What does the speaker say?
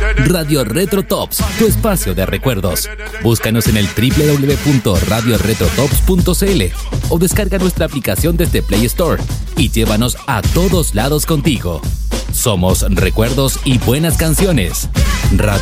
Radio Retro Tops, tu espacio de recuerdos. Búscanos en el www.radioretrotops.cl o descarga nuestra aplicación desde Play Store y llévanos a todos lados contigo. Somos recuerdos y buenas canciones.